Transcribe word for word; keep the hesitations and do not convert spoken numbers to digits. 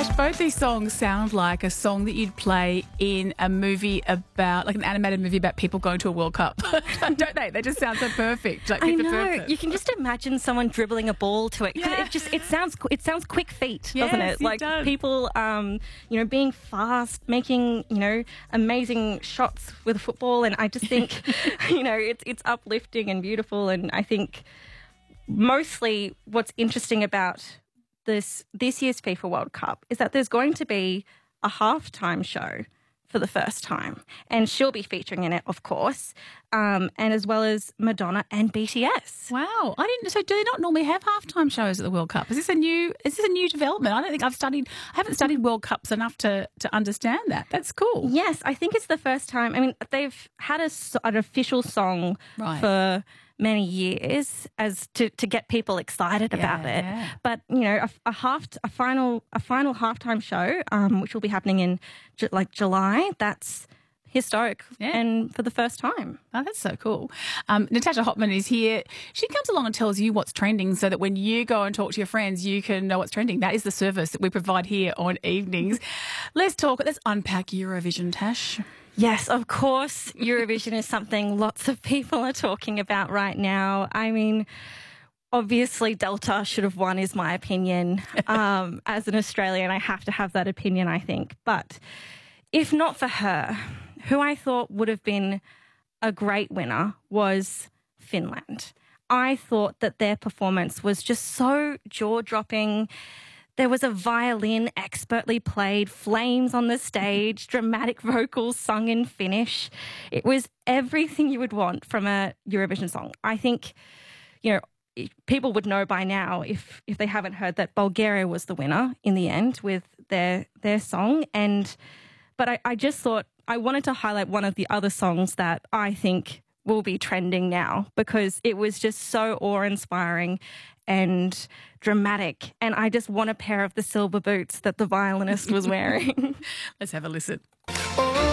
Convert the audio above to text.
Tash, both these songs sound like a song that you'd play in a movie about, like an animated movie about people going to a World Cup, don't they? They just sound so perfect. Like, I fit the know. purpose. You can just imagine someone dribbling a ball to it. 'Cause Yeah. It just it sounds it sounds quick feet, Yes, doesn't it? it Like does. people, um, you know, being fast, making you know amazing shots with football, and I just think, you know, it's it's uplifting and beautiful, and I think mostly what's interesting about this this year's FIFA World Cup is that there's going to be a halftime show for the first time, and she'll be featuring in it, of course, um, and as well as Madonna and B T S. Wow, I didn't. So, do they not normally have halftime shows at the World Cup? Is this a new? Is this a new development? I don't think I've studied. I haven't studied World Cups enough to to understand that. That's cool. Yes, I think it's the first time. I mean, they've had a, s- an official song Right. for many years as to, to get people excited about it. yeah. But you know, a, a half a final a final halftime show, um, which will be happening in Ju- like July. That's historic, Yeah. and for the first time. Oh, that's so cool. Um, Natasha Hopman is here. She comes along and tells you what's trending so that when you go and talk to your friends, you can know what's trending. That is the service that we provide here on evenings. Let's talk. Let's unpack Eurovision, Tash. Yes, of course, Eurovision is something lots of people are talking about right now. I mean, obviously Delta should have won is my opinion. Um, as an Australian, I have to have that opinion, I think. But if not for her, who I thought would have been a great winner was Finland. I thought that their performance was just so jaw-dropping. There was a violin expertly played, flames on the stage, dramatic vocals sung in Finnish. It was everything you would want from a Eurovision song. I think, you know, people would know by now if if they haven't heard that Bulgaria was the winner in the end with their their song. And but I, I just thought I wanted to highlight one of the other songs that I think will be trending now because it was just so awe-inspiring and dramatic. And I just want a pair of the silver boots that the violinist was wearing. Let's have a listen.